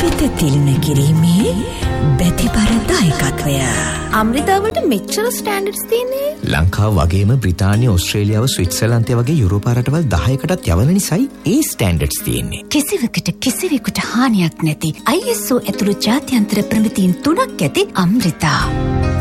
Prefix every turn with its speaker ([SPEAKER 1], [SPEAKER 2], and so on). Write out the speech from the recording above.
[SPEAKER 1] සිත තිළින කිරීමේ බැතිබර දායකත්වය.
[SPEAKER 2] අමෘතාවට මෙච්චර ස්ටෑන්ඩඩ්ස් තියෙන්නේ.
[SPEAKER 3] ලංකාව වගේම බ්‍රිතාන්‍ය, ඕස්ට්‍රේලියාව, ස්විට්සර්ලන්තය වගේ යුරෝපා රටවල් 10කටත් යවන නිසායි ඒ ස්ටෑන්ඩඩ්ස් තියෙන්නේ.
[SPEAKER 1] කිසිවකට කිසිවෙකුට හානියක් නැති ISO ඇතුළු ජාත්‍යන්තර ප්‍රමිතීන් 3ක් ඇති අමෘතා.